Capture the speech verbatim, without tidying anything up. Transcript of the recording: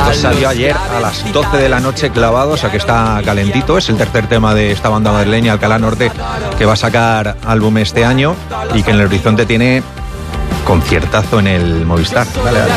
Pues salió ayer a las doce de la noche clavado, o sea que está calentito. Es el tercer tema de esta banda madrileña, Alcalá Norte, que va a sacar álbum este año y que en el horizonte tiene conciertazo en el Movistar. Dale, dale.